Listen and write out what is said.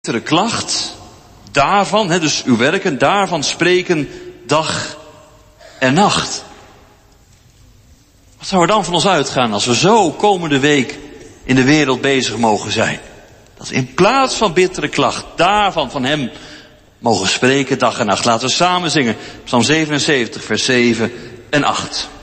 bittere klacht, daarvan, dus uw werken, daarvan spreken dag en nacht. Wat zou er dan van ons uitgaan als we zo komende week in de wereld bezig mogen zijn? Dat we in plaats van bittere klacht, daarvan van hem mogen spreken dag en nacht. Laten we samen zingen, Psalm 77, vers 7 en 8.